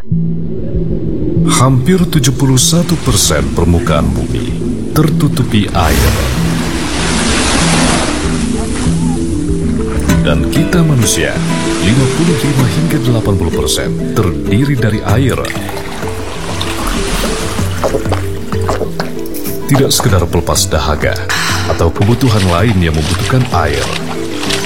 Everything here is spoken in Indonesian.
Hampir 71% permukaan bumi tertutupi air. Dan kita manusia, 55 hingga 80% terdiri dari air. Tidak sekedar pelepas dahaga atau kebutuhan lain yang membutuhkan air,